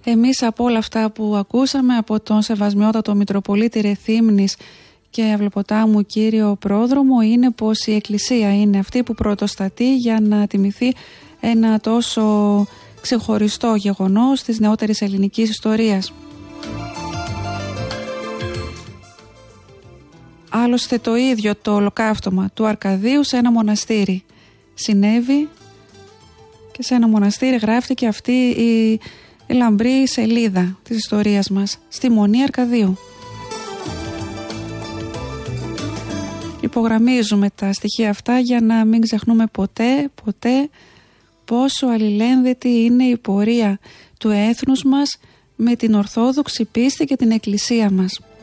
Εμείς από όλα αυτά που ακούσαμε από τον Σεβασμιότατο Μητροπολίτη Ρεθύμνης και Αυλοποτάμου κύριο Πρόδρομο είναι πως η Εκκλησία είναι αυτή που πρωτοστατεί για να τιμηθεί ένα τόσο ξεχωριστό γεγονός της νεότερης ελληνικής ιστορίας. Άλλωστε το ίδιο το ολοκαύτωμα του Αρκαδίου σε ένα μοναστήρι συνέβη και σε ένα μοναστήρι γράφτηκε αυτή η λαμπρή σελίδα της ιστορίας μας, στη Μονή Αρκαδίου. Υπογραμμίζουμε τα στοιχεία αυτά για να μην ξεχνούμε ποτέ πόσο αλληλένδετη είναι η πορεία του έθνους μας με την Ορθόδοξη πίστη και την Εκκλησία μας.